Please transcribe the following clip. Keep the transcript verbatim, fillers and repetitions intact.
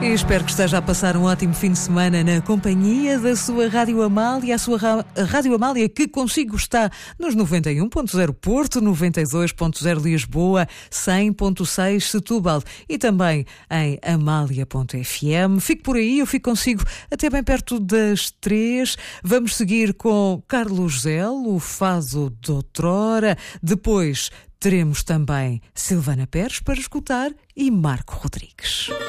E espero que esteja a passar um ótimo fim de semana na companhia da sua Rádio Amália, a sua ra- a Rádio Amália que consigo está nos noventa e um ponto zero Porto, noventa e dois ponto zero Lisboa, cem ponto seis Setúbal e também em amália ponto f m. Fico por aí, eu fico consigo até bem perto das três. Vamos seguir com Carlos Zelo, o Fado de Outrora. Depois teremos também Silvana Pérez para escutar e Marco Rodrigues.